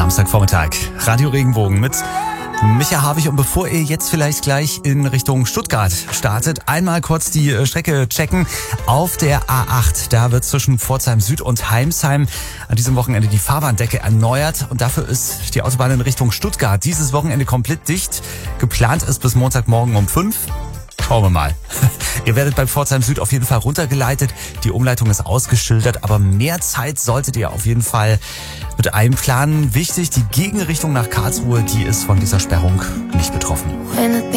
Samstagvormittag, Radio Regenbogen mit Micha Havig. Und bevor ihr jetzt vielleicht gleich in Richtung Stuttgart startet, einmal kurz die Strecke checken. Auf der A8, da wird zwischen Pforzheim Süd und Heimsheim an diesem Wochenende die Fahrbahndecke erneuert. Und dafür ist die Autobahn in Richtung Stuttgart dieses Wochenende komplett dicht. Geplant ist bis Montagmorgen um 5. Schauen wir mal. Ihr werdet bei Pforzheim Süd auf jeden Fall runtergeleitet. Die Umleitung ist ausgeschildert, aber mehr Zeit solltet ihr auf jeden Fall mit einplanen. Wichtig, die Gegenrichtung nach Karlsruhe, die ist von dieser Sperrung nicht betroffen.